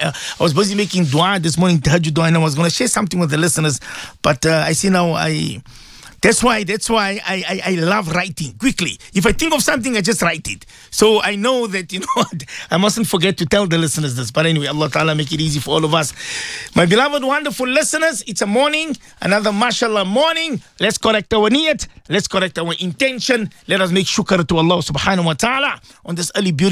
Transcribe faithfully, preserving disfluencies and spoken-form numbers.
uh, I was busy making dua this morning, tahajjud dua, and I was going to share something with the listeners, but uh, I see now I. That's why, that's why I, I, I love writing quickly. If I think of something, I just write it. So I know that, you know, I mustn't forget to tell the listeners this. But anyway, Allah Ta'ala make it easy for all of us. My beloved, wonderful listeners, it's a morning, another mashallah morning. Let's correct our niyat. Let's correct our intention. Let us make shukr to Allah Subhanahu wa Ta'ala on this early beauty.